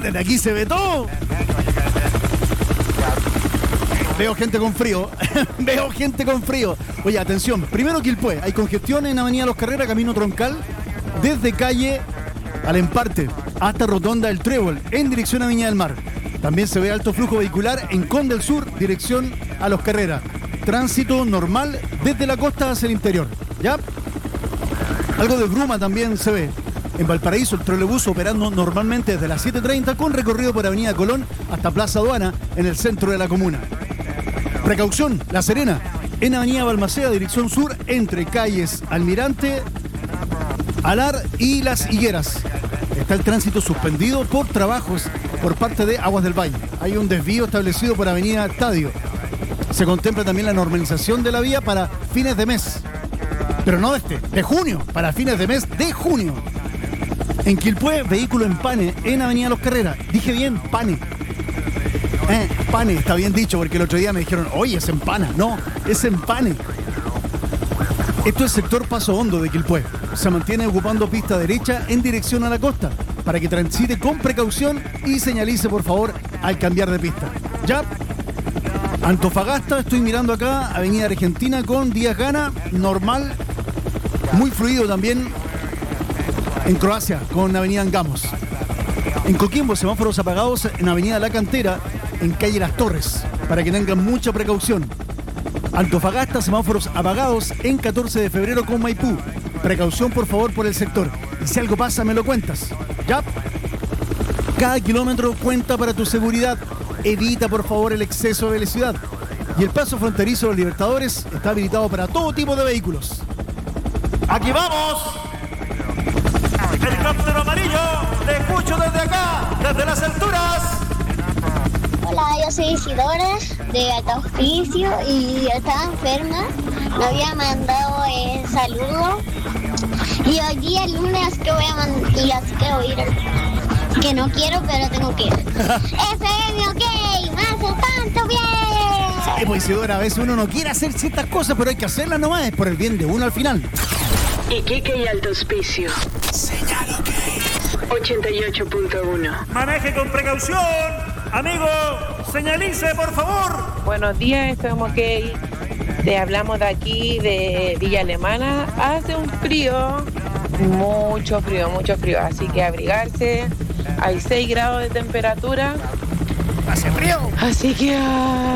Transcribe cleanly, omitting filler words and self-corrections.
desde aquí se ve todo. Veo gente con frío. Veo gente con frío. Oye, atención. Primero Quilpué. Hay congestión en Avenida Los Carreras, camino Troncal, desde calle al Emparte hasta Rotonda del Trébol, en dirección a Viña del Mar. También se ve alto flujo vehicular en Conde del Sur, dirección a Los Carreras. Tránsito normal desde la costa hacia el interior. ¿Ya? Algo de bruma también se ve. En Valparaíso, el trolebús operando normalmente desde las 7:30 con recorrido por Avenida Colón hasta Plaza Aduana en el centro de la comuna. Precaución, La Serena, en Avenida Balmaceda, dirección sur, entre calles Almirante, Alar y Las Higueras. Está el tránsito suspendido por trabajos por parte de Aguas del Valle. Hay un desvío establecido por Avenida Estadio. Se contempla también la normalización de la vía para fines de mes. Pero no de junio, para fines de mes de junio. En Quilpué, vehículo en pane en Avenida Los Carreras. Dije bien, pane. Pane, está bien dicho, porque el otro día me dijeron, oye, es en pana. No, es en pane. Esto es sector Paso Hondo de Quilpué. Se mantiene ocupando pista derecha en dirección a la costa, para que transite con precaución y señalice, por favor, al cambiar de pista. Ya. Antofagasta, estoy mirando acá, Avenida Argentina con Díaz Gana, normal, muy fluido también. En Croacia, con Avenida Angamos. En Coquimbo, semáforos apagados en Avenida La Cantera, en calle Las Torres, para que tengan mucha precaución. Antofagasta, semáforos apagados en 14 de febrero con Maipú. Precaución, por favor, por el sector. Y si algo pasa, me lo cuentas. ¿Ya? Cada kilómetro cuenta para tu seguridad. Evita, por favor, el exceso de velocidad. Y el paso fronterizo de los Libertadores está habilitado para todo tipo de vehículos. ¡Aquí vamos! Helicóptero amarillo, te escucho desde acá, desde las alturas. Hola, yo soy Isidora de Alto Hospicio y estaba enferma. Me había mandado el saludo y hoy día el lunes que voy a mandar y así que voy a ir. Que no quiero, pero tengo que ir. FM, ok, me hace tanto bien. Sí, pues Isidora, a veces uno no quiere hacer ciertas cosas, pero hay que hacerlas nomás, es por el bien de uno al final. Iquique y Alto Hospicio. Señal OK. 88.1. Maneje con precaución. Amigo, señalice, por favor. Buenos días, estamos OK. Te hablamos de aquí, de Villa Alemana. Hace un frío, mucho frío, así que abrigarse. Hay 6 grados de temperatura. Hace frío. Así que...